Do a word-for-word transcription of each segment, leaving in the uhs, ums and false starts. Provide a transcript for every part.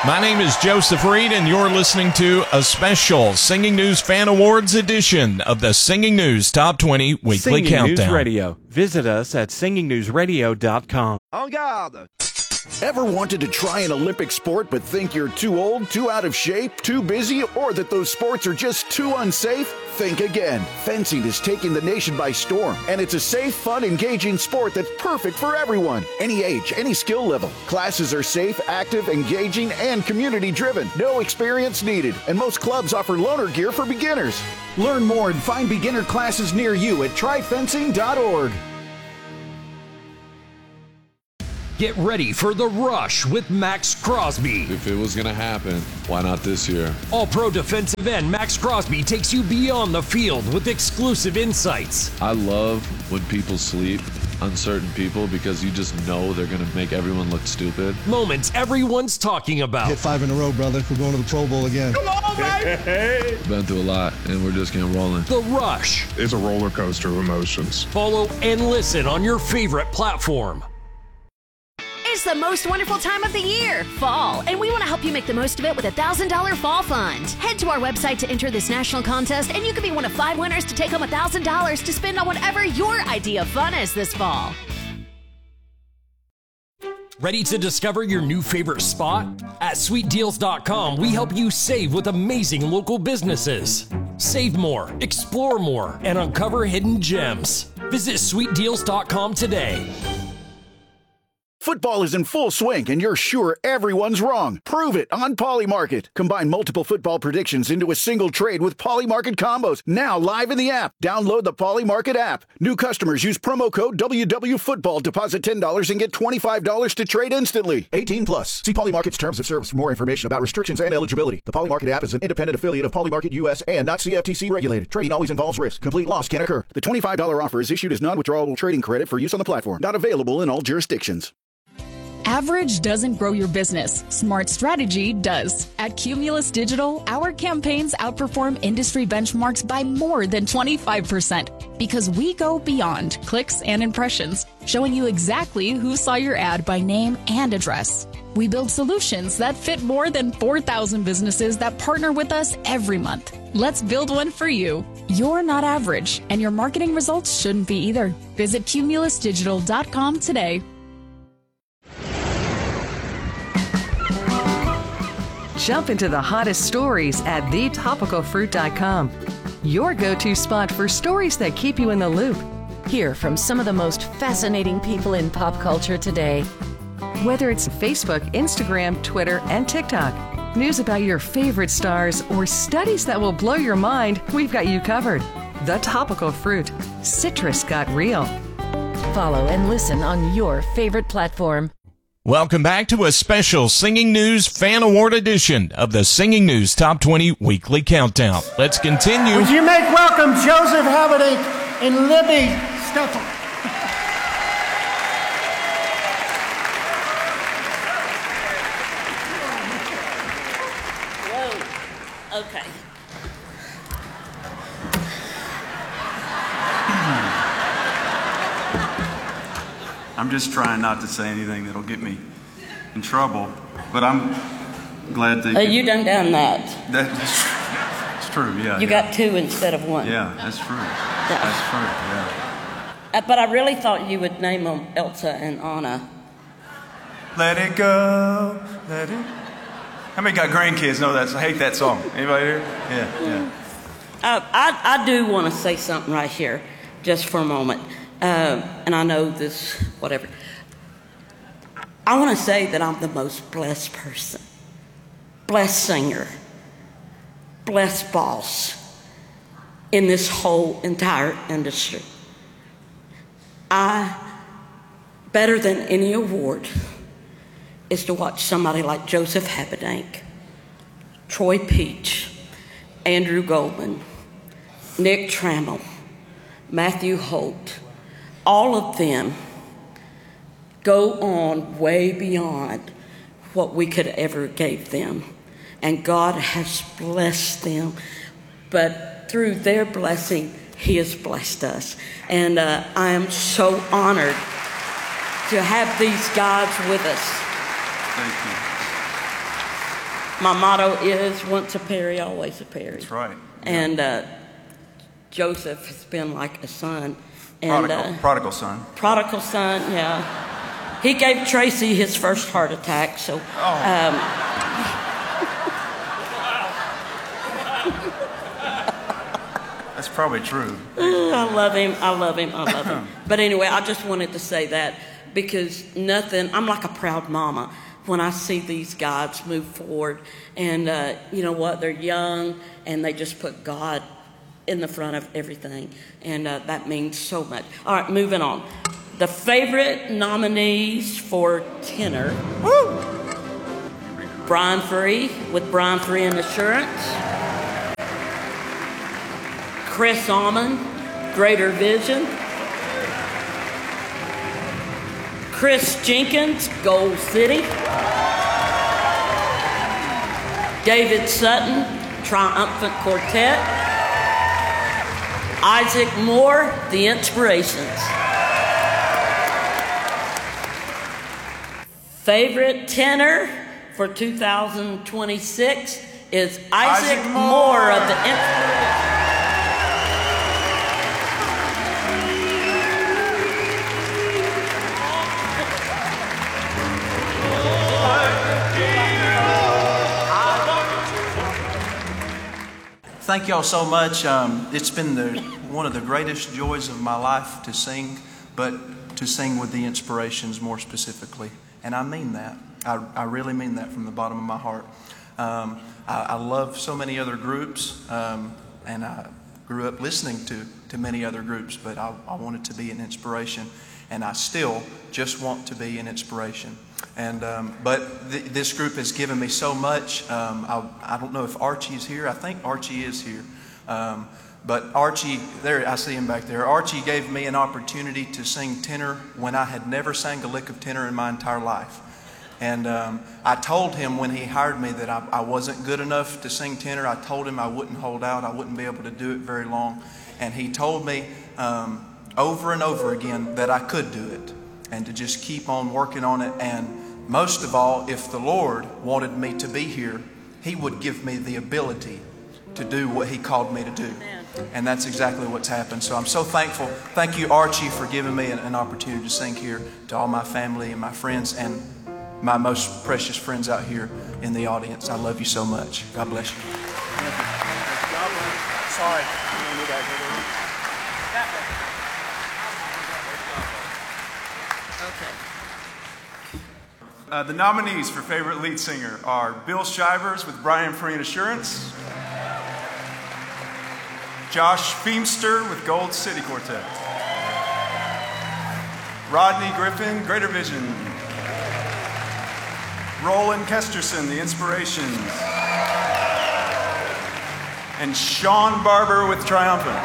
My name is Joseph Reed, and you're listening to a special Singing News Fan Awards edition of the Singing News Top twenty Weekly Singing Countdown. News Radio. Visit us at singing news radio dot com. En garde! Ever wanted to try an Olympic sport but think you're too old, too out of shape, too busy, or that those sports are just too unsafe? Think again. Fencing is taking the nation by storm, and it's a safe, fun, engaging sport that's perfect for everyone. Any age, any skill level. Classes are safe, active, engaging, and community-driven. No experience needed, and most clubs offer loaner gear for beginners. Learn more and find beginner classes near you at try fencing dot org. Get ready for The Rush with Max Crosby. If it was going to happen, why not this year? All-pro defensive end Max Crosby takes you beyond the field with exclusive insights. I love when people sleep, uncertain people, because you just know they're going to make everyone look stupid. Moments everyone's talking about. Hit five in a row, brother. We're going to the Pro Bowl again. Come on, baby! Been through a lot, and we're just getting rolling. The Rush. It's a roller coaster of emotions. Follow and listen on your favorite platform. It's the most wonderful time of the year, fall, and we want to help you make the most of it with a one thousand dollars Fall Fund. Head to our website to enter this national contest, and you could be one of five winners to take home one thousand dollars to spend on whatever your idea of fun is this fall. Ready to discover your new favorite spot? At sweet deals dot com, we help you save with amazing local businesses. Save more, explore more, and uncover hidden gems. Visit sweet deals dot com today. Football is in full swing, and you're sure everyone's wrong. Prove it on Polymarket. Combine multiple football predictions into a single trade with Polymarket combos. Now live in the app. Download the Polymarket app. New customers use promo code W W Football. Deposit ten dollars and get twenty-five dollars to trade instantly. eighteen plus. See Polymarket's terms of service for more information about restrictions and eligibility. The Polymarket app is an independent affiliate of Polymarket U S and not C F T C regulated. Trading always involves risk. Complete loss can occur. The twenty-five dollars offer is issued as non-withdrawable trading credit for use on the platform. Not available in all jurisdictions. Average doesn't grow your business. Smart strategy does. At Cumulus Digital, our campaigns outperform industry benchmarks by more than twenty-five percent because we go beyond clicks and impressions, showing you exactly who saw your ad by name and address. We build solutions that fit more than four thousand businesses that partner with us every month. Let's build one for you. You're not average, and your marketing results shouldn't be either. Visit cumulus digital dot com today. Jump into the hottest stories at the topical fruit dot com. Your go-to spot for stories that keep you in the loop. Hear from some of the most fascinating people in pop culture today. Whether it's Facebook, Instagram, Twitter, and TikTok, news about your favorite stars, or studies that will blow your mind, we've got you covered. The Topical Fruit. Citrus got real. Follow and listen on your favorite platform. Welcome back to a special Singing News Fan Award edition of the Singing News Top twenty Weekly Countdown. Let's continue. Would you make welcome Joseph Habedank and Libby Steffel? Whoa. Okay. I'm just trying not to say anything that'll get me in trouble, but I'm glad to. Uh, you done done that. That's it's true, yeah. You yeah. got two instead of one. Yeah, that's true. Yeah. That's true, yeah. Uh, but I really thought you would name them Elsa and Anna. Let it go, let it. How many got grandkids know that? I hate that song. Anybody here? Yeah, yeah. Uh, I, I do want to say something right here, just for a moment. Uh, and I know this, whatever. I want to say that I'm the most blessed person, blessed singer, blessed boss in this whole entire industry. I, better than any award, is to watch somebody like Joseph Habedank, Troy Peach, Andrew Goldman, Nick Trammell, Matthew Holt, all of them go on way beyond what we could ever give them. And God has blessed them. But through their blessing, He has blessed us. And uh, I am so honored to have these guys with us. Thank my motto is once a Perry, always a Perry. That's right. And uh, Joseph has been like a son. And, prodigal, uh, prodigal son. Prodigal son, yeah. He gave Tracy his first heart attack, so. Oh. Um, That's probably true. I love him, I love him, I love him. But anyway, I just wanted to say that because nothing, I'm like a proud mama when I see these guys move forward. And uh, you know what, they're young and they just put God in the front of everything. And uh, that means so much. All right, moving on. The favorite nominees for tenor. Woo! Brian Free with Brian Free and Assurance. Chris Almond, Greater Vision. Chris Jenkins, Gold City. David Sutton, Triumphant Quartet. Isaac Moore, The Inspirations. Favorite tenor for two thousand twenty-six is Isaac, Isaac Moore. Moore of The Inspirations. Thank y'all so much. Um, it's been the, one of the greatest joys of my life to sing, but to sing with the Inspirations more specifically. And I mean that. I, I really mean that from the bottom of my heart. Um, I, I love so many other groups, um, and I grew up listening to, to many other groups, but I, I wanted to be an inspiration, and I still just want to be an inspiration. And um, but th this group has given me so much. Um, I, I don't know if Archie is here. I think Archie is here. Um, but Archie, there I see him back there. Archie gave me an opportunity to sing tenor when I had never sang a lick of tenor in my entire life. And um, I told him when he hired me that I, I wasn't good enough to sing tenor. I told him I wouldn't hold out. I wouldn't be able to do it very long. And he told me um, over and over again that I could do it, and to just keep on working on it. And most of all, if the Lord wanted me to be here, He would give me the ability to do what He called me to do. And that's exactly what's happened. So I'm so thankful. Thank you, Archie, for giving me an, an opportunity to sing here, to all my family and my friends and my most precious friends out here in the audience. I love you so much. God bless you. Sorry. Okay. Uh, the nominees for favorite lead singer are Bill Shivers with Brian Free and Assurance, Josh Feemster with Gold City Quartet, Rodney Griffin, Greater Vision, Roland Kesterson, The Inspirations, and Sean Barber with Triumphant.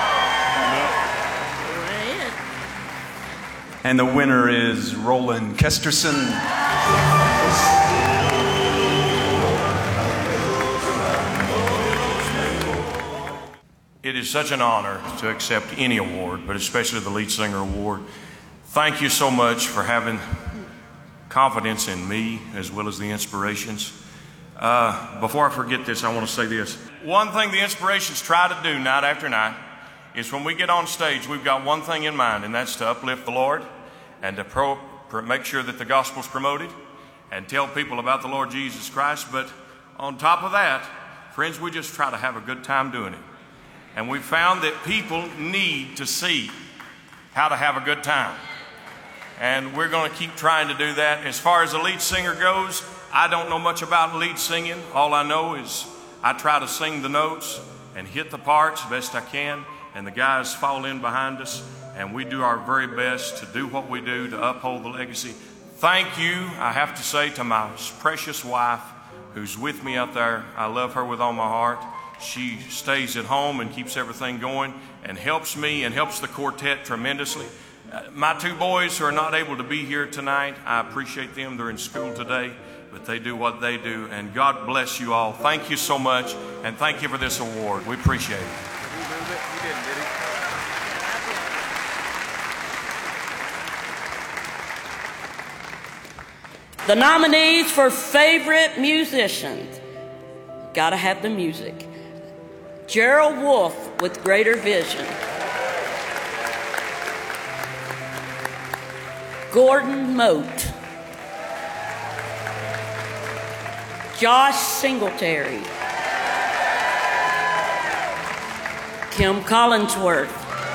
And the winner is Roland Kesterson. It is such an honor to accept any award, but especially the Lead Singer Award. Thank you so much for having confidence in me as well as the Inspirations. Uh, before I forget this, I want to say this. One thing the Inspirations try to do night after night is when we get on stage, we've got one thing in mind, and that's to uplift the Lord and to pro, pro, make sure that the gospel's promoted and tell people about the Lord Jesus Christ. But on top of that, friends, we just try to have a good time doing it. And we found that people need to see how to have a good time. And we're going to keep trying to do that. As far as the lead singer goes, I don't know much about lead singing. All I know is I try to sing the notes and hit the parts best I can, and the guys fall in behind us, and we do our very best to do what we do to uphold the legacy. Thank you, I have to say, to my precious wife who's with me out there. I love her with all my heart. She stays at home and keeps everything going and helps me and helps the quartet tremendously. Uh, my two boys who are not able to be here tonight, I appreciate them. They're in school today, but they do what they do. And God bless you all. Thank you so much, and thank you for this award. We appreciate it. The nominees for favorite musicians. Gotta have the music. Gerald Wolfe with Greater Vision. Gordon Mote. Josh Singletary. Kim Collinsworth.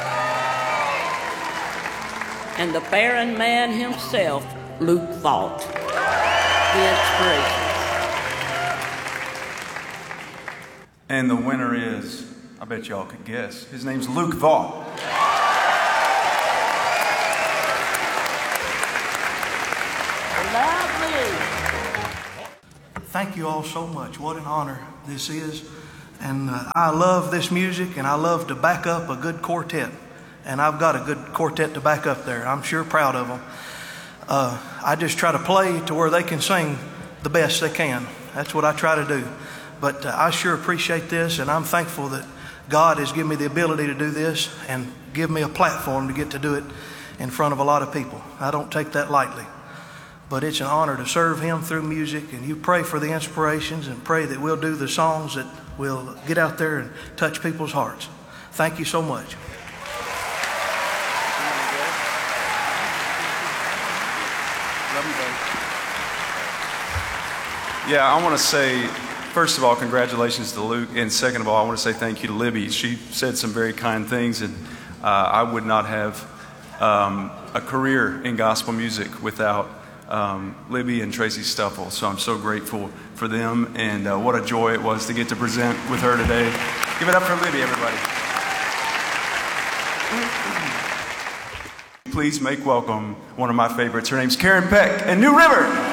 And the barren man himself, Luke Vaught. The inspiration. And the winner is, I bet y'all could guess, his name's Luke Vaught. Thank you all so much. What an honor this is. And uh, I love this music, and I love to back up a good quartet. And I've got a good quartet to back up there. I'm sure proud of them. Uh, I just try to play to where they can sing the best they can. That's what I try to do. But uh, I sure appreciate this, and I'm thankful that God has given me the ability to do this and give me a platform to get to do it in front of a lot of people. I don't take that lightly. But it's an honor to serve Him through music, and you pray for the inspirations and pray that we'll do the songs that will get out there and touch people's hearts. Thank you so much. Yeah, I want to say, first of all, congratulations to Luke, and second of all, I want to say thank you to Libby. She said some very kind things, and uh, I would not have um, a career in gospel music without um, Libby and Tracy Stuffle, so I'm so grateful for them, and uh, what a joy it was to get to present with her today. Give it up for Libby, everybody. Please make welcome one of my favorites. Her name's Karen Peck and New River.